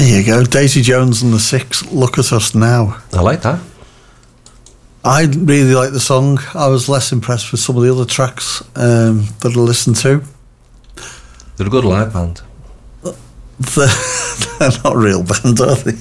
you go. Daisy Jones and the Six, Look at Us Now. I like that. I really like the song. I was less impressed with some of the other tracks that I listened to. They're a good live band. They're not a real band, are they?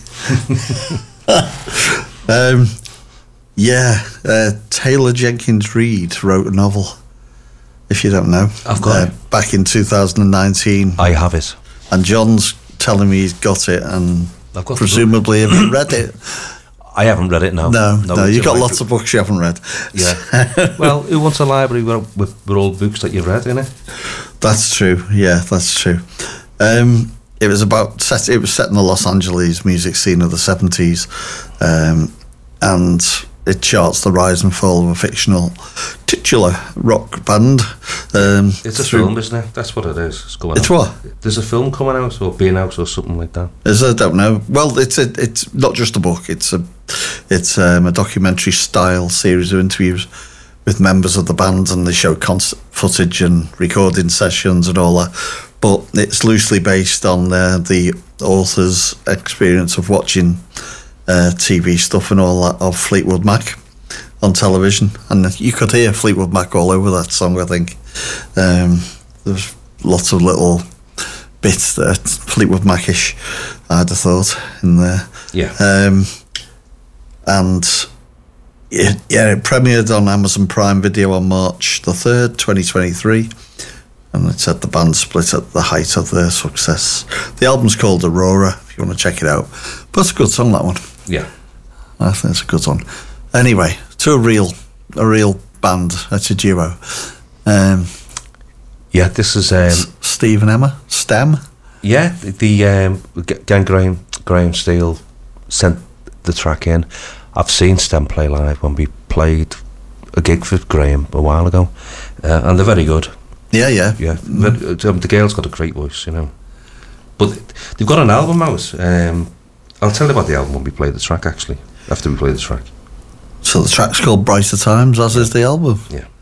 Taylor Jenkins Reid wrote a novel, if you don't know. I've got it. Back in 2019. I have it. And John's telling me he's got it, and I've got presumably have you read it? I haven't read it, no. No, you've got lots of books you haven't read. Yeah. Well, who wants a library with all books that you've read, innit? That's true, yeah, that's true. It was set in the Los Angeles music scene of the 70s, and it charts the rise and fall of a fictional titular rock band. It's a film, isn't it? That's what it is. It's going It's out. what? There's a film coming out or being out or something like that. I don't know. Well, it's not just a book. It's a documentary style series of interviews with members of the band, and they show concert footage and recording sessions and all that. But it's loosely based on the author's experience of watching TV stuff and all that of Fleetwood Mac on television, and you could hear Fleetwood Mac all over that song. I think there's lots of little bits that are Fleetwood Mac-ish, I'd have thought, in there. Yeah. And it premiered on Amazon Prime Video on March the 3rd, 2023. And it said the band split at the height of their success. The album's called Aurora, if you want to check it out. But it's a good song, that one. Yeah. I think it's a good one. Anyway, to a real band, it's a duo. Yeah, this is... Steve and Emma, Stem. Yeah, Graham Steele sent the track in. I've seen Stem play live when we played a gig for Graham a while ago, and they're very good. Yeah. The girl's got a great voice, you know. But they've got an album out. I'll tell you about the album when we play the track, actually, after we play the track. So the track's called Brighter Times, as is the album. Yeah.